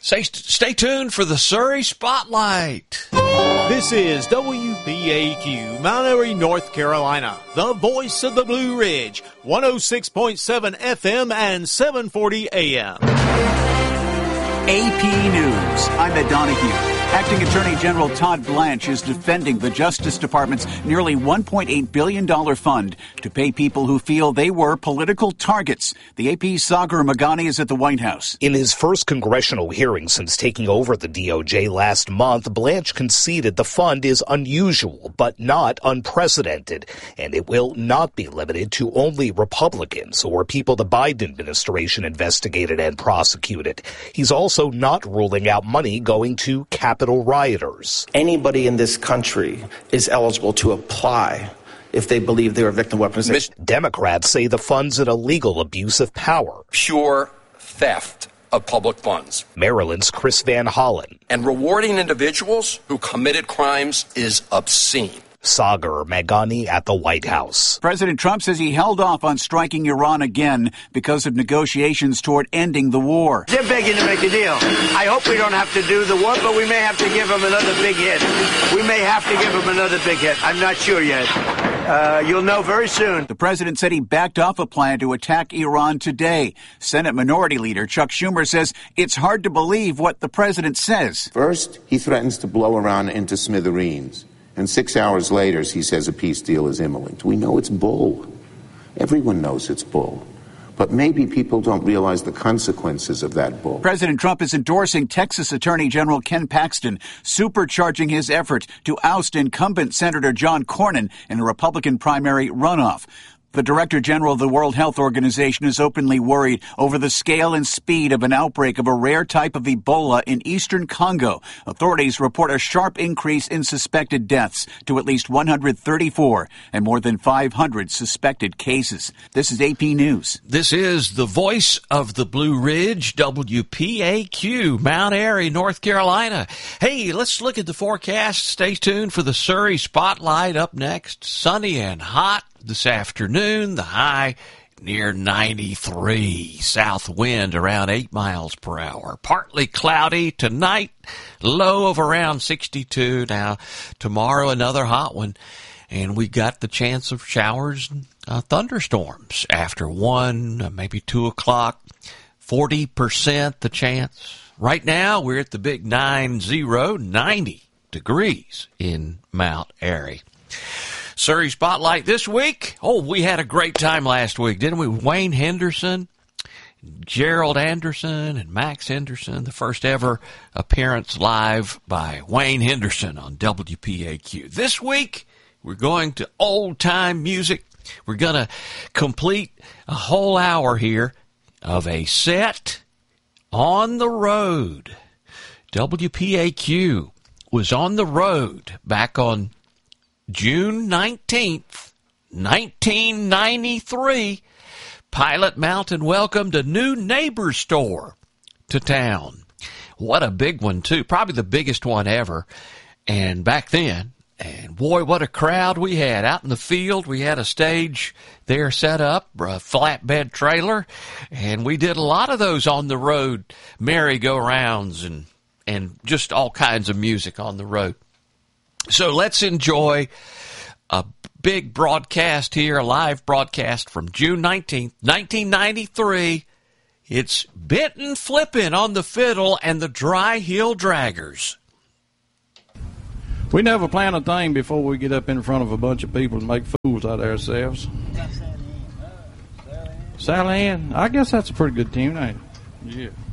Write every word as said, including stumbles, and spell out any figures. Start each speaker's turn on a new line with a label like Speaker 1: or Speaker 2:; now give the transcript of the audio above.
Speaker 1: Stay, stay tuned for the Surrey Spotlight.
Speaker 2: This is W P A Q, Mount Airy, North Carolina, the voice of the Blue Ridge, one oh six point seven F M and seven forty A M.
Speaker 3: A P News. I'm Ed Donahue. Acting Attorney General Todd Blanche is defending the Justice Department's nearly one point eight billion dollars fund to pay people who feel they were political targets. The A P's Sagar Meghani is at the White House.
Speaker 4: In his first congressional hearing since taking over the D O J last month, Blanche conceded the fund is unusual but not unprecedented, and it will not be limited to only Republicans or people the Biden administration investigated and prosecuted. He's also not ruling out money going to Capitol rioters.
Speaker 5: Anybody in this country is eligible to apply if they believe they're a victim of weaponization.
Speaker 4: Democrats say the fund's an illegal abuse of power.
Speaker 6: Pure theft of public funds.
Speaker 4: Maryland's Chris Van Hollen.
Speaker 6: And rewarding individuals who committed crimes is obscene.
Speaker 4: Sagar Meghani at the White House.
Speaker 3: President Trump says he held off on striking Iran again because of negotiations toward ending the war.
Speaker 7: They're begging to make a deal. I hope we don't have to do the war, but we may have to give them another big hit. We may have to give them another big hit. I'm not sure yet. Uh, you'll know very soon.
Speaker 3: The president said he backed off a plan to attack Iran today. Senate Minority Leader Chuck Schumer says it's hard to believe what the president says.
Speaker 8: First, he threatens to blow Iran into smithereens. And six hours later, he says a peace deal is imminent. We know it's bull. Everyone knows it's bull. But maybe people don't realize the consequences of that bull.
Speaker 3: President Trump is endorsing Texas Attorney General Ken Paxton, supercharging his effort to oust incumbent Senator John Cornyn in a Republican primary runoff. The Director General of the World Health Organization is openly worried over the scale and speed of an outbreak of a rare type of Ebola in eastern Congo. Authorities report a sharp increase in suspected deaths to at least one hundred thirty-four and more than five hundred suspected cases. This is A P News.
Speaker 1: This is the voice of the Blue Ridge, W P A Q, Mount Airy, North Carolina. Hey, let's look at the forecast. Stay tuned for the Surrey Spotlight up next. Sunny and hot this afternoon, the high near ninety-three. South wind around eight miles per hour. Partly cloudy tonight, low of around sixty-two. Now, tomorrow another hot one, and we got the chance of showers and uh, thunderstorms after one, maybe two o'clock. forty percent the chance. Right now, we're at the big nine zero, ninety degrees in Mount Airy. Surrey Spotlight this week. Oh, we had a great time last week, didn't we? Wayne Henderson, Gerald Anderson, and Max Henderson. The first ever appearance live by Wayne Henderson on W P A Q. This week, we're going to old-time music. We're going to complete a whole hour here of a set on the road. W P A Q was on the road back on June nineteenth, nineteen ninety-three, Pilot Mountain welcomed a new neighbor store to town. What a big one, too. Probably the biggest one ever. And back then, and boy, what a crowd we had. Out in the field, we had a stage there set up, a flatbed trailer, and we did a lot of those on the road, merry-go-rounds and, and just all kinds of music on the road. So let's enjoy a big broadcast here, a live broadcast from June nineteenth, nineteen ninety-three. It's Benton Flippin' on the fiddle and the Dry Hill Draggers.
Speaker 9: We never plan a thing before we get up in front of a bunch of people and make fools out of ourselves. Sally Ann? I guess that's a pretty good tune, ain't it? Yeah.